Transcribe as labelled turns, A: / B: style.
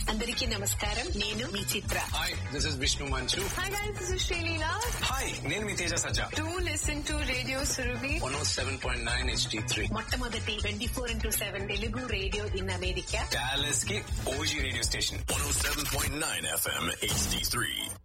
A: అందరికీ నమస్కారం. నేను మీ చిత్ర.
B: హాయ్, దిస్ ఇస్ విష్ణు మంచు.
A: Hi guys, this is Sreeleela.
B: Hi, నేను మీ తేజ సజ్జా.
A: Do listen to radio Surabhi
B: 107.9 HD3.
A: మొట్టమొదటి 24/7 Telugu radio in America.
B: Dallas కి OG radio station
C: 107.9 FM HD3.